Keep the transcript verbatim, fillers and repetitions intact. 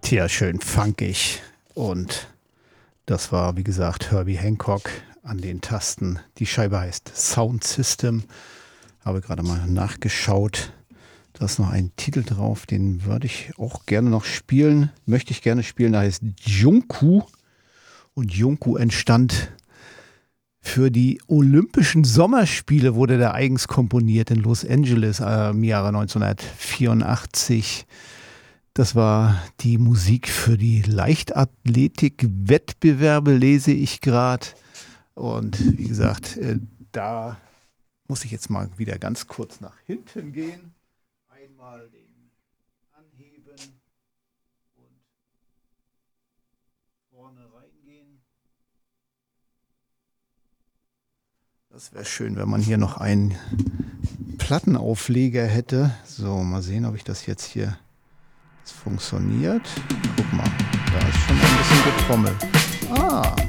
Tja, schön funkig. Und das war, wie gesagt, Herbie Hancock an den Tasten. Die Scheibe heißt Sound System. Habe gerade mal nachgeschaut. Da ist noch ein Titel drauf, den würde ich auch gerne noch spielen. Möchte ich gerne spielen, der heißt Junku. Und Junku entstand für die Olympischen Sommerspiele, wurde der eigens komponiert in Los Angeles äh, im Jahre neunzehnhundertvierundachtzig. Das war die Musik für die Leichtathletik-Wettbewerbe, lese ich gerade. Und wie gesagt, äh, da muss ich jetzt mal wieder ganz kurz nach hinten gehen. Einmal den anheben und vorne reingehen. Das wäre schön, wenn man hier noch einen Plattenaufleger hätte. So, mal sehen, ob ich das jetzt hier... Es funktioniert. Guck mal, da ist schon ein bisschen getrommelt. Ah,